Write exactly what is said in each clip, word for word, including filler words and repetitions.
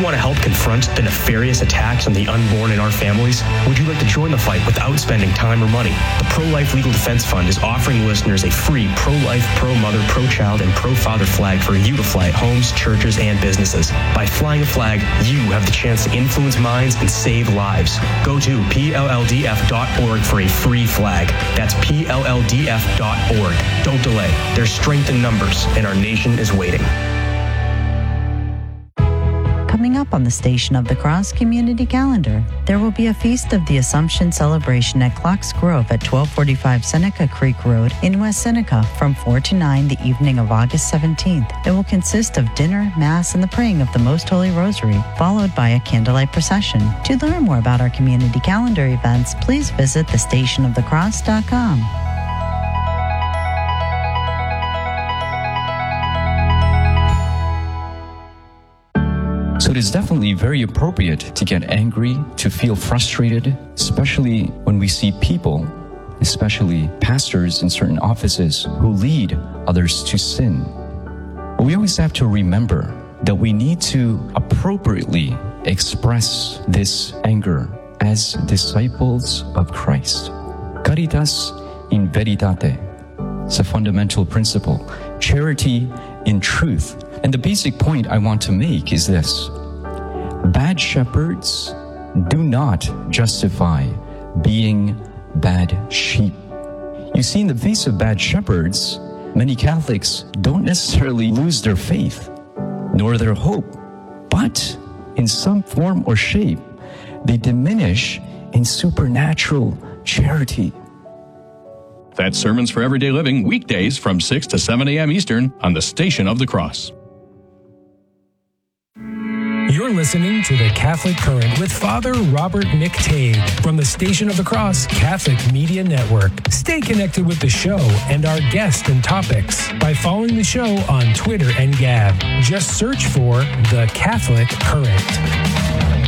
want to help confront the nefarious attacks on the unborn in our families? Would you like to join the fight without spending time or money? The Pro-Life Legal Defense Fund is offering listeners a free pro-life, pro-mother, pro-child, and pro-father flag for you to fly at homes, churches, and businesses. By flying a flag, you have the chance to influence minds and save lives. Go to P L L D F dot org for a free flag. That's P L L D F dot org. Don't delay. There's strength in numbers, and our nation is waiting. Coming up on the Station of the Cross Community Calendar, there will be a Feast of the Assumption celebration at Clocks Grove at twelve forty-five Seneca Creek Road in West Seneca from four to nine the evening of August seventeenth. It will consist of dinner, mass, and the praying of the Most Holy Rosary, followed by a candlelight procession. To learn more about our community calendar events, please visit the station of the cross dot com. So it is definitely very appropriate to get angry, to feel frustrated, especially when we see people, especially pastors in certain offices, who lead others to sin. But we always have to remember that we need to appropriately express this anger as disciples of Christ. Caritas in veritate. It's a fundamental principle. Charity in truth. And the basic point I want to make is this. Bad shepherds do not justify being bad sheep. You see, in the face of bad shepherds, many Catholics don't necessarily lose their faith, nor their hope, but in some form or shape, they diminish in supernatural charity. That's Sermons for Everyday Living, weekdays from six to seven a.m. Eastern on the Station of the Cross. You're listening to The Catholic Current with Father Robert McTague from the Station of the Cross Catholic Media Network. Stay connected with the show and our guests and topics by following the show on Twitter and Gab. Just search for The Catholic Current.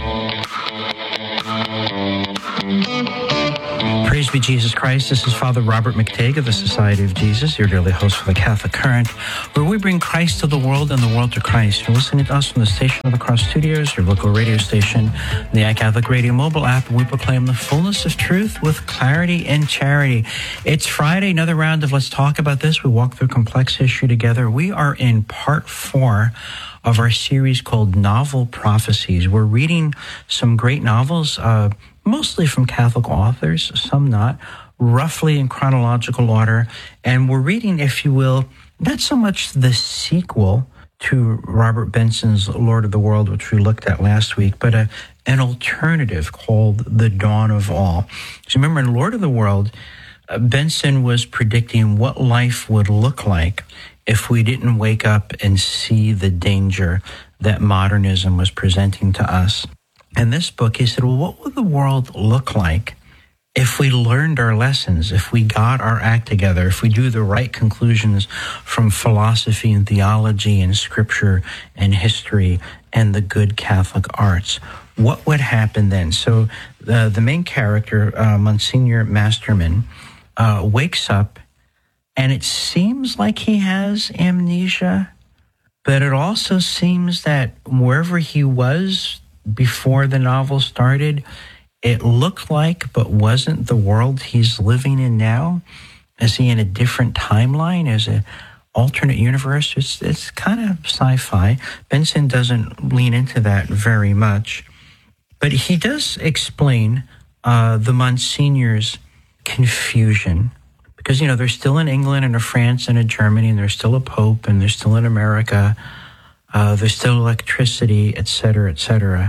Praise be Jesus Christ. This is Father Robert McTague of the Society of Jesus, your daily host for the Catholic Current, where we bring Christ to the world and the world to Christ. You're listening to us from the Station of the Cross Studios, your local radio station, the iCatholic Radio mobile app, and we proclaim the fullness of truth with clarity and charity. It's Friday, another round of Let's Talk About This. We walk through complex history together. We are in part four of our series called Novel Prophecies. We're reading some great novels, uh, mostly from Catholic authors, some not, roughly in chronological order. And we're reading, if you will, not so much the sequel to Robert Benson's Lord of the World, which we looked at last week, but a, an alternative called The Dawn of All. So remember, in Lord of the World, uh, Benson was predicting what life would look like if we didn't wake up and see the danger that modernism was presenting to us. In this book, he said, well, what would the world look like if we learned our lessons, if we got our act together, if we drew the right conclusions from philosophy and theology and scripture and history and the good Catholic arts? What would happen then? So the, the main character, uh, Monsignor Masterman, uh, wakes up, and it seems like he has amnesia, but it also seems that wherever he was before the novel started, it looked like but wasn't the world he's living in now. Is he in a different timeline? Is it alternate universe? It's, it's kind of sci-fi. Benson doesn't lean into that very much. But he does explain uh, the Monsignor's confusion. Because, you know, they're still in England and a France and a Germany, and there's still a Pope, and they're still in America. Uh, there's still electricity, et cetera, et cetera.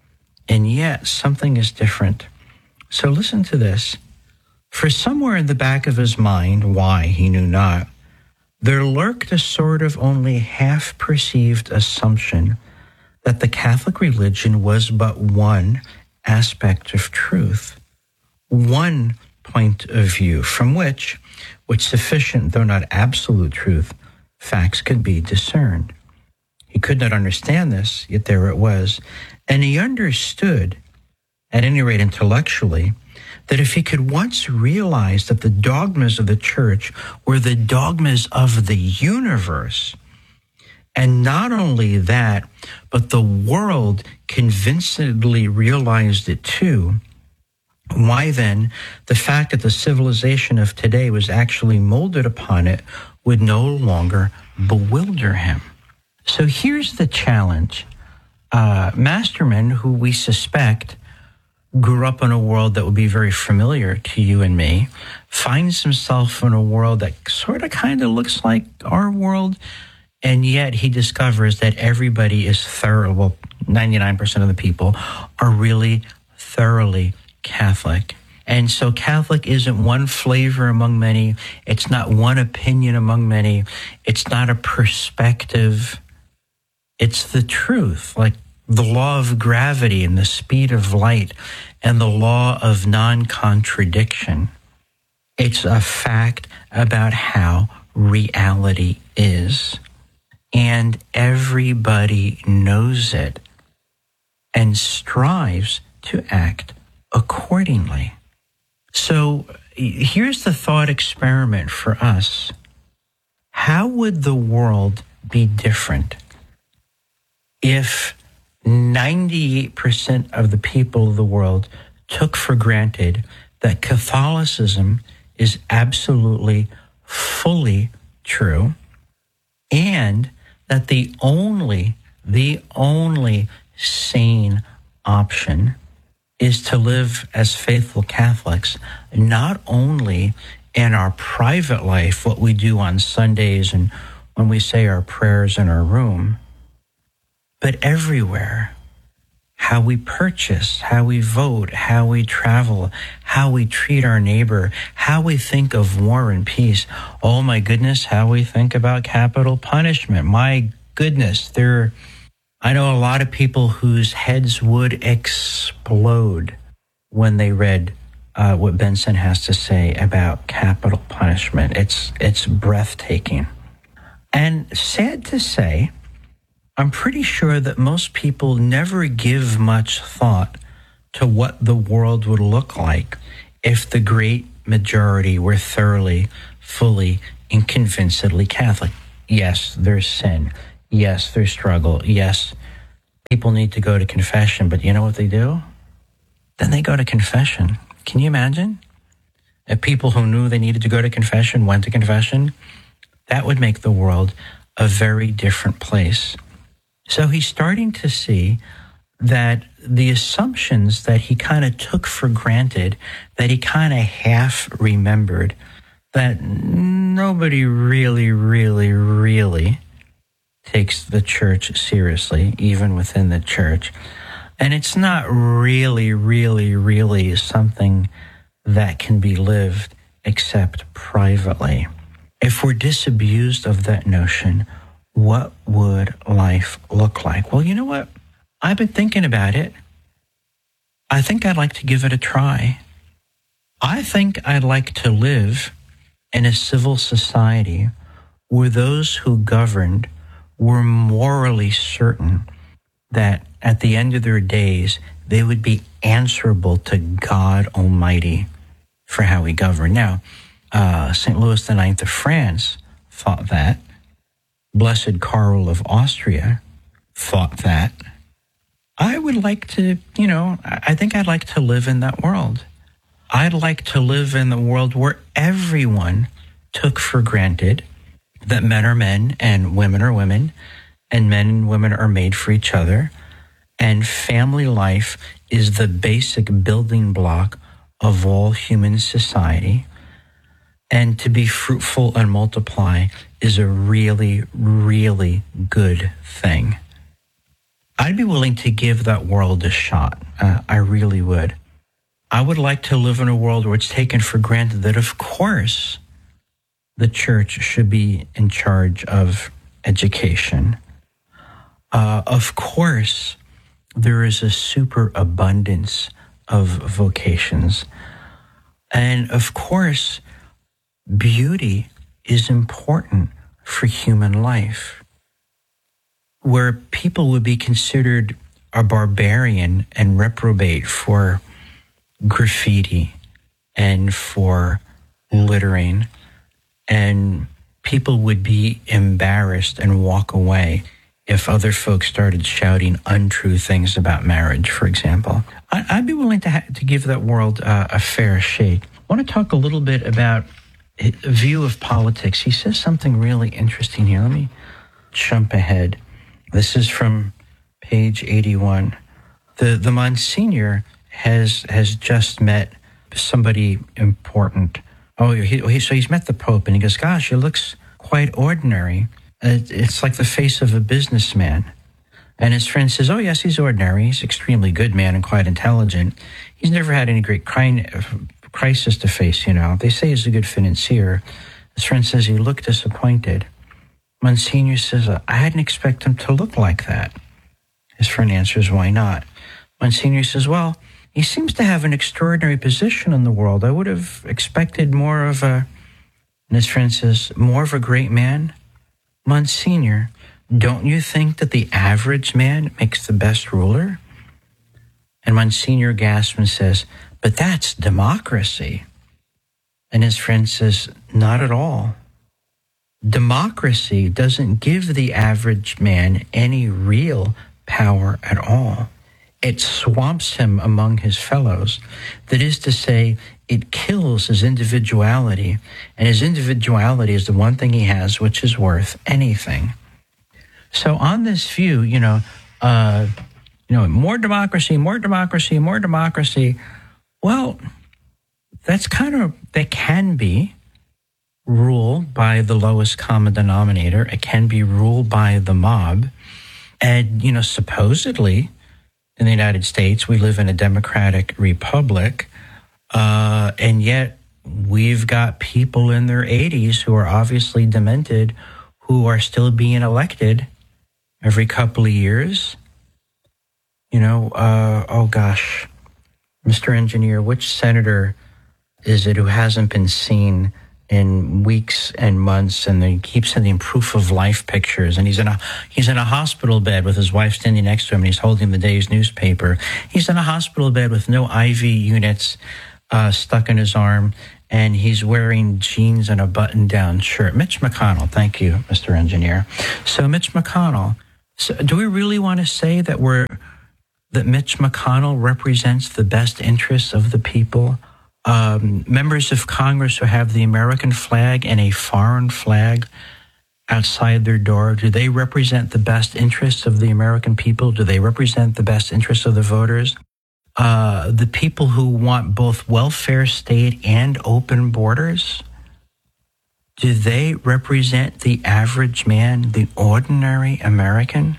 And yet, something is different. So listen to this. For somewhere in the back of his mind, why, he knew not, there lurked a sort of only half-perceived assumption that the Catholic religion was but one aspect of truth, one point of view from which, with sufficient, though not absolute truth, facts could be discerned. He could not understand this, yet there it was. And he understood, at any rate intellectually, that if he could once realize that the dogmas of the Church were the dogmas of the universe, And not only that, but the world convincingly realized it too. Why then, the fact that the civilization of today was actually molded upon it would no longer bewilder him. So here's the challenge. Uh, Masterman, who we suspect grew up in a world that would be very familiar to you and me, finds himself in a world that sort of kind of looks like our world, and yet he discovers that everybody is thorough, well, ninety-nine percent of the people are really thoroughly Catholic. And so Catholic isn't one flavor among many. It's not one opinion among many. It's not a perspective. It's the truth, like the law of gravity and the speed of light and the law of non-contradiction. It's a fact about how reality is. And everybody knows it and strives to act accordingly. So here's the thought experiment for us. How would the world be different if ninety-eight percent of the people of the world took for granted that Catholicism is absolutely, fully true, and that the only, the only sane option is to live as faithful Catholics, not only in our private life, what we do on Sundays and when we say our prayers in our room, but everywhere. How we purchase, how we vote, how we travel, how we treat our neighbor, how we think of war and peace. Oh my goodness, how we think about capital punishment. My goodness, there, I know a lot of people whose heads would explode when they read uh, what Benson has to say about capital punishment. It's, it's breathtaking. And sad to say, I'm pretty sure that most people never give much thought to what the world would look like if the great majority were thoroughly, fully, and convincedly Catholic. Yes, there's sin. Yes, there's struggle. Yes, people need to go to confession, but you know what they do? Then they go to confession. Can you imagine? If people who knew they needed to go to confession went to confession, that would make the world a very different place. So he's starting to see that the assumptions that he kind of took for granted, that he kind of half remembered, that nobody really, really, really takes the church seriously, even within the church. And it's not really, really, really something that can be lived except privately. If we're disabused of that notion, what would life look like? Well, you know what? I've been thinking about it. I think I'd like to give it a try. I think I'd like to live in a civil society where those who governed were morally certain that at the end of their days, they would be answerable to God Almighty for how he governed. Now, uh, Saint Louis the Ninth of France thought that. Blessed Karl of Austria thought that. I would like to, you know, I think I'd like to live in that world. I'd like to live in the world where everyone took for granted that men are men and women are women, and men and women are made for each other, and family life is the basic building block of all human society, and to be fruitful and multiply is a really, really good thing. I'd be willing to give that world a shot. Uh, I really would. I would like to live in a world where it's taken for granted that, of course, the church should be in charge of education. Uh, of course, there is a superabundance of vocations. And of course, beauty is important for human life. Where people would be considered a barbarian and reprobate for graffiti and for littering and people would be embarrassed and walk away if other folks started shouting untrue things about marriage, for example. I, I'd be willing to ha- to give that world uh, a fair shake. I want to talk a little bit about a view of politics. He says something really interesting here. Let me jump ahead. This is from page eighty-one. The the Monsignor has has just met somebody important. Oh, he, he, so he's met the Pope, and he goes, gosh, he looks quite ordinary. It's like the face of a businessman. And his friend says, oh, yes, he's ordinary. He's an extremely good man and quite intelligent. He's never had any great crisis to face, you know. They say he's a good financier. His friend says he looked disappointed. Monsignor says, I hadn't expected him to look like that. His friend answers, why not? Monsignor says, well, he seems to have an extraordinary position in the world. I would have expected more of a, and his friend says, more of a great man? Monsignor, don't you think that the average man makes the best ruler? And Monsignor gasps and says, but that's democracy. And his friend says, not at all. Democracy doesn't give the average man any real power at all. It swamps him among his fellows. That is to say, it kills his individuality, and his individuality is the one thing he has which is worth anything. So on this view, you know, uh, you know, more democracy, more democracy, more democracy. Well, that's kind of, that can be rule by the lowest common denominator. It can be ruled by the mob. And, you know, supposedly in the United States, we live in a democratic republic. Uh, and yet we've got people in their eighties who are obviously demented who are still being elected every couple of years. You know, uh, oh gosh, Mister Engineer, which senator is it who hasn't been seen in weeks and months, and they keep sending proof of life pictures, and he's in a he's in a hospital bed with his wife standing next to him, and he's holding the day's newspaper. He's in a hospital bed with no I V units uh, stuck in his arm, and he's wearing jeans and a button-down shirt. Mitch McConnell, thank you, Mister Engineer. So Mitch McConnell, so do we really want to say that we're that Mitch McConnell represents the best interests of the people? Um, members of Congress who have the American flag and a foreign flag outside their door, do they represent the best interests of the American people? Do they represent the best interests of the voters? Uh, the people who want both welfare state and open borders, do they represent the average man, the ordinary American?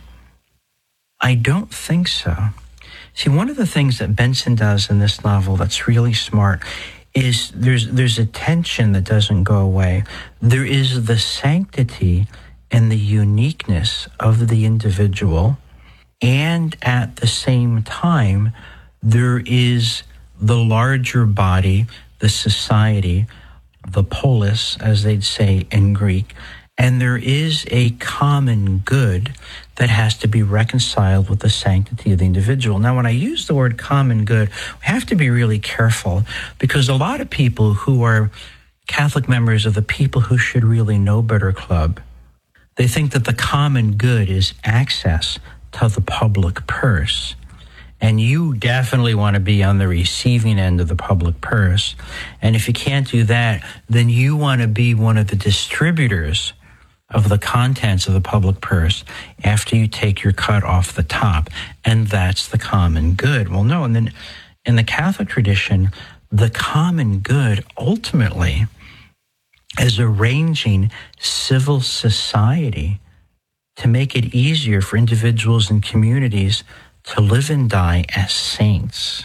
I don't think so. See, one of the things that Benson does in this novel that's really smart is there's there's a tension that doesn't go away. There is the sanctity and the uniqueness of the individual, and at the same time, there is the larger body, the society, the polis, as they'd say in Greek, and there is a common good that has to be reconciled with the sanctity of the individual. Now, when I use the word common good, we have to be really careful, because a lot of people who are Catholic members of the People Who Should Really Know Better Club, they think that the common good is access to the public purse. And you definitely want to be on the receiving end of the public purse. And if you can't do that, then you want to be one of the distributors of the contents of the public purse after you take your cut off the top. And that's the common good. Well, no, and then in the Catholic tradition, the common good ultimately is arranging civil society to make it easier for individuals and communities to live and die as saints.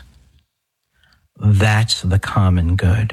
That's the common good.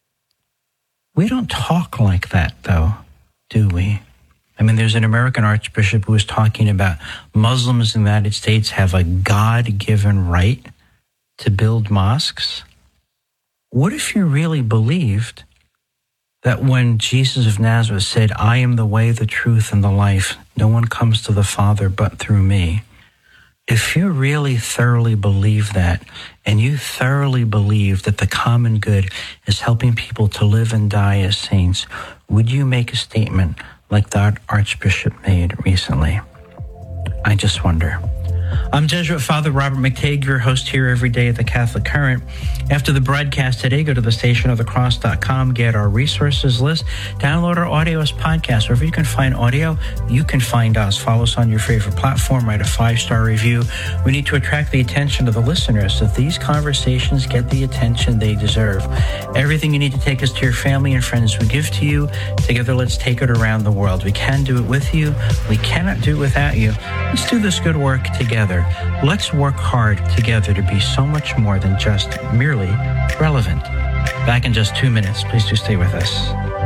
We don't talk like that, though, do we? I mean, there's an American archbishop who was talking about Muslims in the United States have a God-given right to build mosques. What if you really believed that when Jesus of Nazareth said, I am the way, the truth, and the life, no one comes to the Father but through me, If you really thoroughly believe that, and you thoroughly believe that the common good is helping people to live and die as saints, would you make a statement like that Archbishop made recently? I just wonder. I'm Jesuit Father Robert McTague, your host here every day at the Catholic Current. After the broadcast today, go to the station of the cross dot com, get our resources list, download our audio as podcast. Wherever you can find audio, you can find us. Follow us on your favorite platform, write a five-star review. We need to attract the attention of the listeners so that these conversations get the attention they deserve. Everything you need to take us to your family and friends we give to you. Together, let's take it around the world. We can do it with you. We cannot do it without you. Let's do this good work together. Let's work hard together to be so much more than just merely relevant. Back in just two minutes. Please do stay with us.